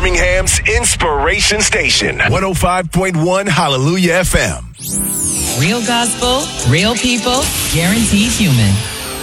Birmingham's Inspiration Station, 105.1 Hallelujah FM. Real gospel, real people, guaranteed human.